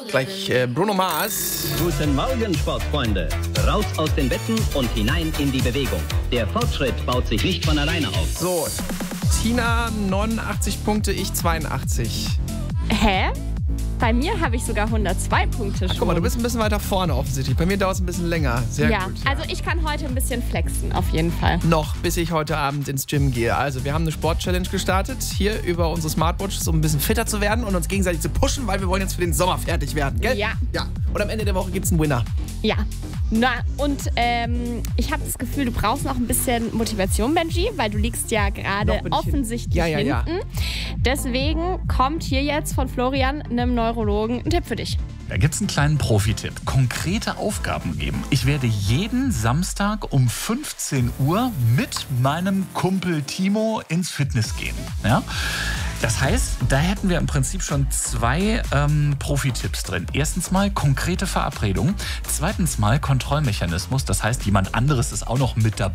Gleich Bruno Mars. Guten Morgen, Sportfreunde. Raus aus den Betten und hinein in die Bewegung. Der Fortschritt baut sich nicht von alleine auf. So, Tina 89 Punkte, ich 82. Hä? Bei mir habe ich sogar 102 Punkte schon. Guck mal, du bist ein bisschen weiter vorne offensichtlich. Bei mir dauert es ein bisschen länger. Sehr gut. Ja, also ich kann heute ein bisschen flexen, auf jeden Fall. Noch, bis ich heute Abend ins Gym gehe. Also wir haben eine Sport-Challenge gestartet, hier über unsere Smartwatches, um ein bisschen fitter zu werden und uns gegenseitig zu pushen, weil wir wollen jetzt für den Sommer fertig werden, gell? Ja. Und am Ende der Woche gibt es einen Winner. Ja. Na, und ich habe das Gefühl, du brauchst noch ein bisschen Motivation, Benji, weil du liegst ja gerade offensichtlich hinten. Deswegen kommt hier jetzt von Florian, einem Neurologen, ein Tipp für dich. Da gibt es einen kleinen Profi-Tipp. Konkrete Aufgaben geben. Ich werde jeden Samstag um 15 Uhr mit meinem Kumpel Timo ins Fitness gehen. Ja? Das heißt, da hätten wir im Prinzip schon zwei Profi-Tipps drin. Erstens mal konkrete Verabredung. Zweitens mal Kontrollmechanismus. Das heißt, jemand anderes ist auch noch mit dabei.